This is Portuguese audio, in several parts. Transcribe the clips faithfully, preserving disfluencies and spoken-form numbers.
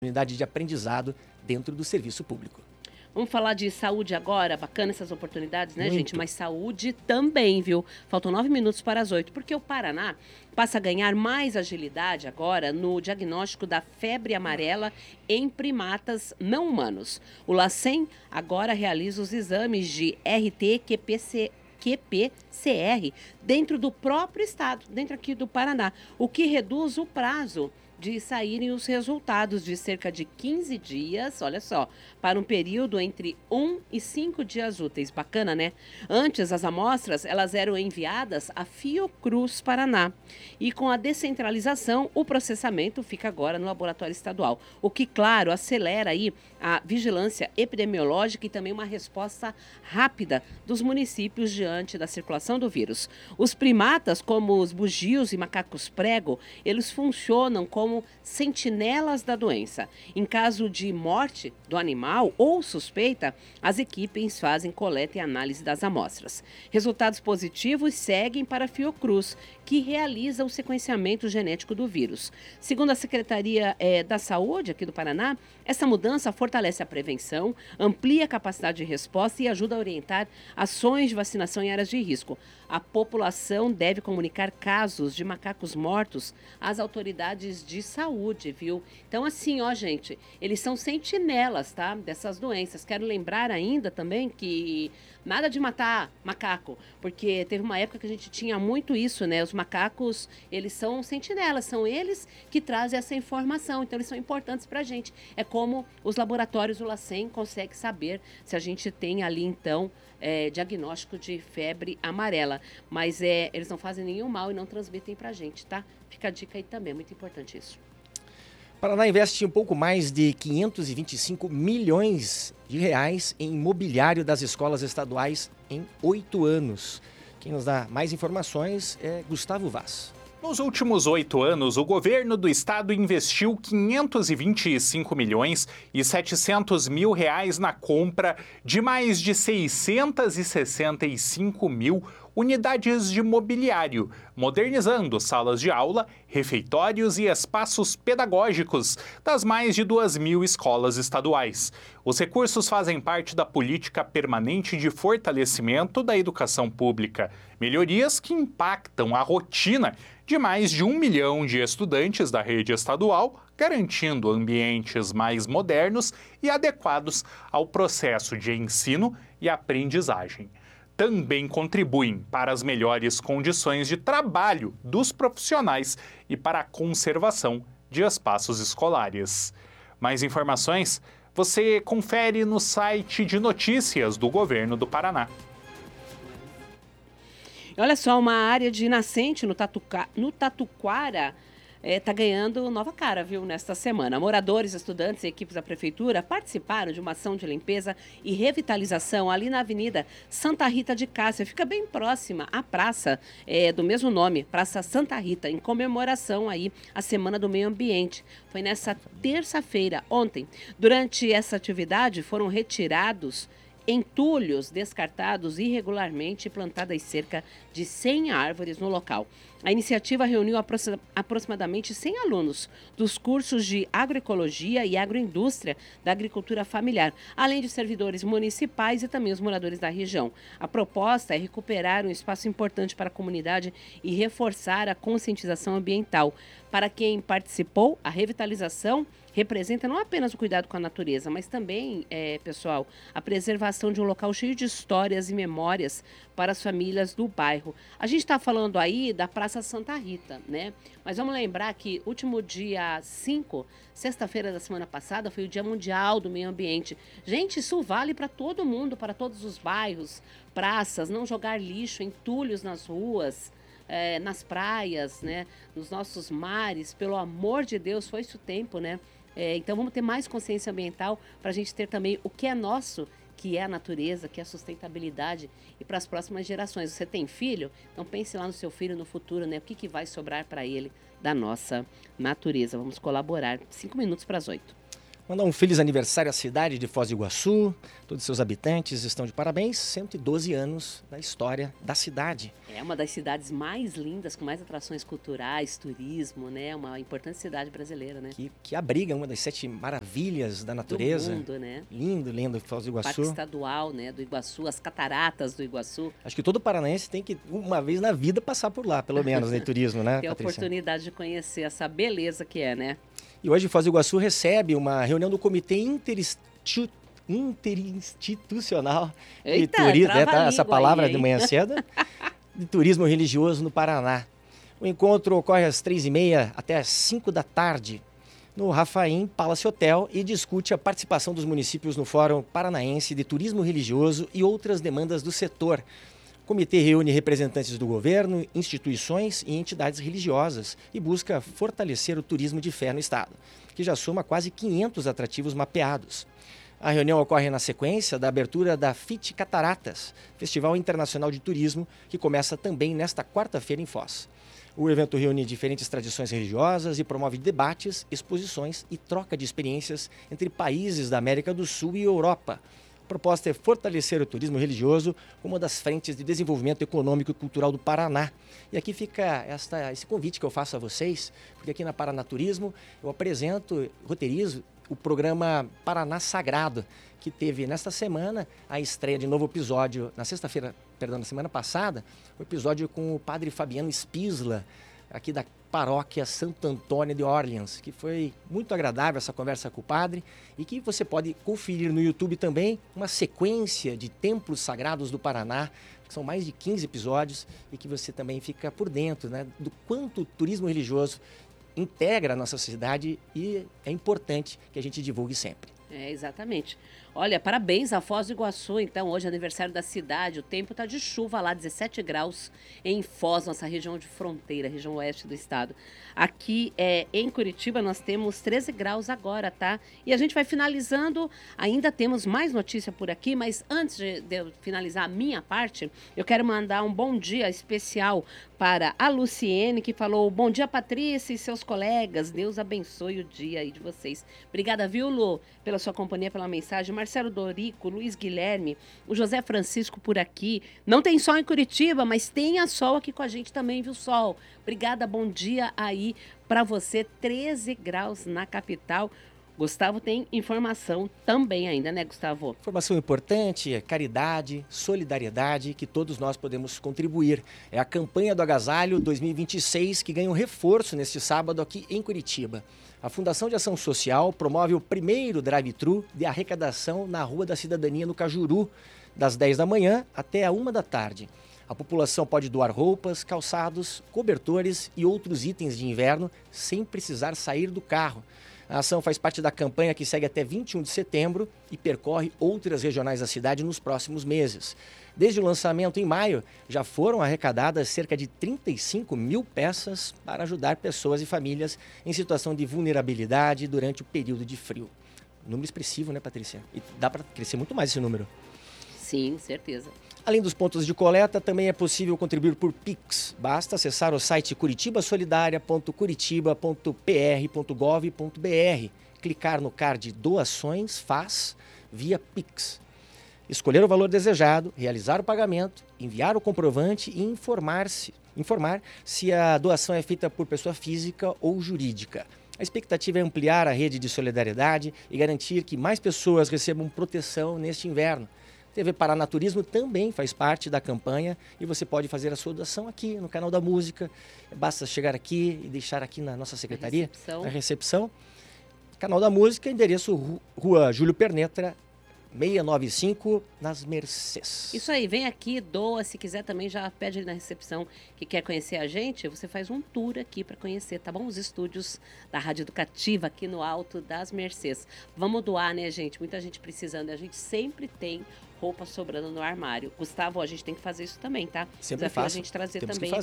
oportunidade de aprendizado dentro do serviço público. Vamos falar de saúde agora? Bacana essas oportunidades, né, Muito. gente? Mas saúde também, viu? Faltam nove minutos para as oito, porque o Paraná passa a ganhar mais agilidade agora no diagnóstico da febre amarela em primatas não humanos. O LACEN agora realiza os exames de R T Q P C Q P C R dentro do próprio estado, dentro aqui do Paraná, o que reduz o prazo de saírem os resultados de cerca de quinze dias, olha só, para um período entre um e cinco dias úteis. Bacana, né? Antes, as amostras, elas eram enviadas à Fiocruz Paraná. E com a descentralização, o processamento fica agora no laboratório estadual. O que, claro, acelera aí a vigilância epidemiológica e também uma resposta rápida dos municípios diante da circulação do vírus. Os primatas, como os bugios e macacos prego, eles funcionam como como sentinelas da doença. Em caso de morte do animal ou suspeita, as equipes fazem coleta e análise das amostras. Resultados positivos seguem para a Fiocruz, que realiza o sequenciamento genético do vírus. Segundo a Secretaria eh, da Saúde aqui do Paraná, essa mudança fortalece a prevenção, amplia a capacidade de resposta e ajuda a orientar ações de vacinação em áreas de risco. A população deve comunicar casos de macacos mortos às autoridades de saúde, viu? Então, assim, ó, gente, eles são sentinelas, tá? Dessas doenças. Quero lembrar ainda também que nada de matar macaco, porque teve uma época que a gente tinha muito isso, né? Os macacos, eles são sentinelas, são eles que trazem essa informação, então eles são importantes pra gente. É como os laboratórios, o LACEN consegue saber se a gente tem ali, então, é, diagnóstico de febre amarela. Mas é, eles não fazem nenhum mal e não transmitem pra gente, tá? Fica a dica aí também, é muito importante isso. O Paraná investe um pouco mais de quinhentos e vinte e cinco milhões de reais em imobiliário das escolas estaduais em oito anos. Quem nos dá mais informações é Gustavo Vaz. Nos últimos oito anos, o governo do estado investiu quinhentos e vinte e cinco milhões e setecentos mil reais na compra de mais de seiscentos e sessenta e cinco mil unidades de mobiliário, modernizando salas de aula, refeitórios e espaços pedagógicos das mais de duas mil escolas estaduais. Os recursos fazem parte da política permanente de fortalecimento da educação pública, melhorias que impactam a rotina de mais de um milhão de estudantes da rede estadual, garantindo ambientes mais modernos e adequados ao processo de ensino e aprendizagem. Também contribuem para as melhores condições de trabalho dos profissionais e para a conservação de espaços escolares. Mais informações você confere no site de notícias do Governo do Paraná. Olha só, uma área de nascente no, Tatuca, no Tatuquara está é, ganhando nova cara, viu, nesta semana. Moradores, estudantes e equipes da prefeitura participaram de uma ação de limpeza e revitalização ali na Avenida Santa Rita de Cássia. Fica bem próxima à praça é, do mesmo nome, Praça Santa Rita, em comemoração aí à Semana do Meio Ambiente. Foi nessa terça-feira, ontem. Durante essa atividade foram retirados entulhos descartados irregularmente e plantadas cerca de cem árvores no local. A iniciativa reuniu aproximadamente cem alunos dos cursos de agroecologia e agroindústria da agricultura familiar, além de servidores municipais e também os moradores da região. A proposta é recuperar um espaço importante para a comunidade e reforçar a conscientização ambiental. Para quem participou, a revitalização representa não apenas o cuidado com a natureza, mas também, é, pessoal, a preservação de um local cheio de histórias e memórias para as famílias do bairro. A gente está falando aí da Praça Santa Rita, né? Mas vamos lembrar que último dia cinco, sexta-feira da semana passada, foi o Dia Mundial do Meio Ambiente. Gente, isso vale para todo mundo, para todos os bairros, praças, não jogar lixo, entulhos nas ruas, é, nas praias, né? Nos nossos mares. Pelo amor de Deus, foi isso o tempo, né? É, então vamos ter mais consciência ambiental para a gente ter também o que é nosso, que é a natureza, que é a sustentabilidade e para as próximas gerações. Você tem filho? Então pense lá no seu filho no futuro, né? O que, que vai sobrar para ele da nossa natureza. Vamos colaborar. Cinco minutos para as oito. Mandar um feliz aniversário à cidade de Foz do Iguaçu. Todos os seus habitantes estão de parabéns. cento e doze anos da história da cidade. É uma das cidades mais lindas, com mais atrações culturais, turismo, né? Uma importante cidade brasileira, né? Que, que abriga uma das sete maravilhas da natureza. Do mundo, né? Lindo, lindo, Foz do Iguaçu. Parque Estadual, né? Do Iguaçu, as cataratas do Iguaçu. Acho que todo paranaense tem que, uma vez na vida, passar por lá, pelo menos, né? Turismo, né, Ter a Patrícia? oportunidade de conhecer essa beleza que é, né? E hoje Foz do Iguaçu recebe uma reunião do Comitê Interinstitu... Interinstitucional Eita, de Turismo, né, tá? Essa trava-língua palavra aí, de hein? manhã cedo, de Turismo Religioso no Paraná. O encontro ocorre às três e meia até às cinco da tarde no Rafaim Palace Hotel e discute a participação dos municípios no Fórum Paranaense de Turismo Religioso e outras demandas do setor. O comitê reúne representantes do governo, instituições e entidades religiosas e busca fortalecer o turismo de fé no estado, que já soma quase quinhentos atrativos mapeados. A reunião ocorre na sequência da abertura da F I T Cataratas, Festival Internacional de Turismo, que começa também nesta quarta-feira em Foz. O evento reúne diferentes tradições religiosas e promove debates, exposições e troca de experiências entre países da América do Sul e Europa. A proposta é fortalecer o turismo religioso como uma das frentes de desenvolvimento econômico e cultural do Paraná. E aqui fica esta, esse convite que eu faço a vocês, porque aqui na Paraná Turismo eu apresento, roteirizo, o programa Paraná Sagrado, que teve nesta semana a estreia de novo episódio, na sexta-feira, perdão, na semana passada, o episódio com o padre Fabiano Spisla, aqui da paróquia Santo Antônio de Orleans, que foi muito agradável essa conversa com o padre e que você pode conferir no YouTube também uma sequência de templos sagrados do Paraná, que são mais de quinze episódios e que você também fica por dentro, né, do quanto o turismo religioso integra a nossa cidade e é importante que a gente divulgue sempre. É, exatamente. Olha, parabéns a Foz do Iguaçu, então, hoje é aniversário da cidade, o tempo está de chuva lá, dezessete graus em Foz, nossa região de fronteira, região oeste do estado. Aqui é, em Curitiba nós temos treze graus agora, tá? E a gente vai finalizando, ainda temos mais notícia por aqui, mas antes de, de eu finalizar a minha parte, eu quero mandar um bom dia especial para a Luciene, que falou, bom dia Patrícia e seus colegas, Deus abençoe o dia aí de vocês. Obrigada, viu, Lu, pela sua companhia, pela mensagem. Marcelo Dorico, Luiz Guilherme, o José Francisco por aqui. Não tem sol em Curitiba, mas tenha sol aqui com a gente também, viu, Sol? Obrigada, bom dia aí para você. treze graus na capital. Gustavo tem informação também ainda, né, Gustavo? Informação importante, é caridade, solidariedade, que todos nós podemos contribuir. É a campanha do Agasalho dois mil e vinte e seis que ganha um reforço neste sábado aqui em Curitiba. A Fundação de Ação Social promove o primeiro drive-thru de arrecadação na Rua da Cidadania, no Cajuru, das dez da manhã até a uma da tarde. A população pode doar roupas, calçados, cobertores e outros itens de inverno sem precisar sair do carro. A ação faz parte da campanha que segue até vinte e um de setembro e percorre outras regionais da cidade nos próximos meses. Desde o lançamento em maio, já foram arrecadadas cerca de trinta e cinco mil peças para ajudar pessoas e famílias em situação de vulnerabilidade durante o período de frio. Número expressivo, né, Patrícia? E dá para crescer muito mais esse número. Sim, certeza. Além dos pontos de coleta, também é possível contribuir por Pix. Basta acessar o site curitibasolidaria ponto curitiba ponto p r ponto gov ponto b r, clicar no card Doações Faz via Pix. Escolher o valor desejado, realizar o pagamento, enviar o comprovante e informar-se, informar se a doação é feita por pessoa física ou jurídica. A expectativa é ampliar a rede de solidariedade e garantir que mais pessoas recebam proteção neste inverno. T V Paraná Turismo também faz parte da campanha e você pode fazer a sua doação aqui no canal da música. Basta chegar aqui e deixar aqui na nossa secretaria, Na recepção. na recepção. Canal da música, endereço Rua Júlio Pernetra, seiscentos e noventa e cinco, nas Mercês. Isso aí, vem aqui, doa, se quiser também já pede ali na recepção que quer conhecer a gente, você faz um tour aqui para conhecer, tá bom? Os estúdios da Rádio Educativa aqui no Alto das Mercês. Vamos doar, né, gente? Muita gente precisando, a gente sempre tem roupa sobrando no armário. Gustavo, a gente tem que fazer isso também, tá? Sempre Desafio faço. a gente trazer Temos também que fazer. aqui.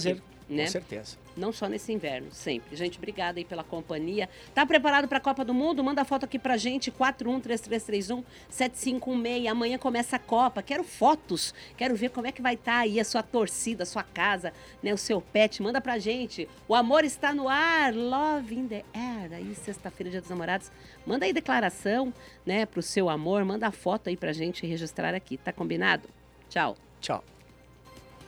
né? Com certeza. Não só nesse inverno, sempre. Gente, obrigada aí pela companhia. Tá preparado para a Copa do Mundo? Manda foto aqui pra gente, quatro um três três três um sete cinco um seis. Amanhã começa a Copa. Quero fotos. Quero ver como é que vai estar aí a sua torcida, a sua casa, né, o seu pet. Manda pra gente. O amor está no ar. Love in the air. Aí, sexta-feira, Dia dos Namorados. Manda aí declaração, né, pro seu amor. Manda a foto aí pra gente registrar aqui. Tá combinado? Tchau. Tchau.